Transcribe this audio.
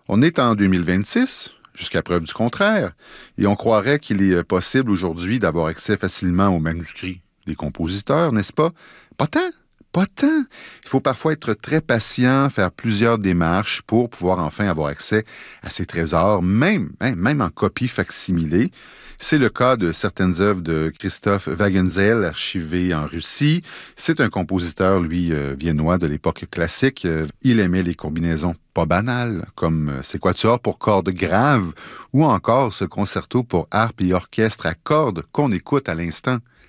On est en 2026, jusqu'à preuve du contraire, et on croirait qu'il est possible aujourd'hui d'avoir accès facilement aux manuscrits des compositeurs, n'est-ce pas? Pas tant, pas tant. Il faut parfois être très patient, faire plusieurs démarches pour pouvoir enfin avoir accès à ces trésors, même en copie facsimilée. C'est le cas de certaines œuvres de Christoph Wagenseil, archivées en Russie. C'est un compositeur, lui, viennois de l'époque classique. Il aimait les combinaisons pas banales, comme ces quatuors pour cordes graves ou encore ce concerto pour harpe et orchestre à cordes qu'on écoute à l'instant.